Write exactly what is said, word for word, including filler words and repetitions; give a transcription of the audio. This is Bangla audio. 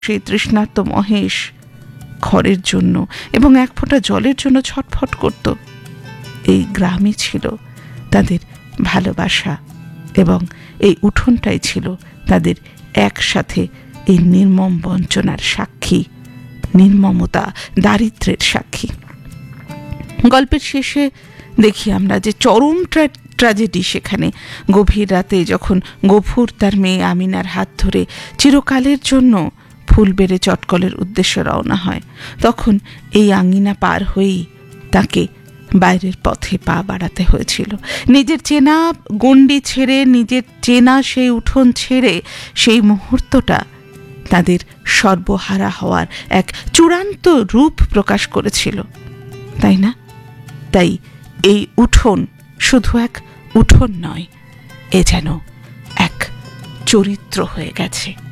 সেই তৃষ্ণার্ত মহেশ খড়ের জন্য এবং এক ফোঁটা জলের জন্য ছটফট করত। এই গ্রামই ছিল তাদের ভালোবাসা এবং এই উঠোনটাই ছিল তাদের একসাথে এই নির্মম বঞ্চনার সাক্ষী, নির্মমতা, দারিদ্র্যের সাক্ষী। গল্পের শেষে দেখি আমরা যে চরম ট্র্যাজেডি সেখানে। গভীর রাতে যখন গফুর তার মেয়ে আমিনার হাত ধরে চিরকালের জন্য ফুলবেড়ে চটকলের উদ্দেশ্যে রওনা হয়, তখন এই আঙিনা পার হয়েই তাকে বাইরের পথে পা বাড়াতে হয়েছিল। নিজের চেনা গণ্ডি ছেড়ে, নিজের চেনা সেই উঠোন ছেড়ে সেই মুহূর্তটা তাদের সর্বহারা হওয়ার এক চূড়ান্ত রূপ প্রকাশ করেছিল, তাই না? তাই এই উঠোন শুধু এক উঠোন নয়, এ যেন এক চরিত্র হয়ে গেছে।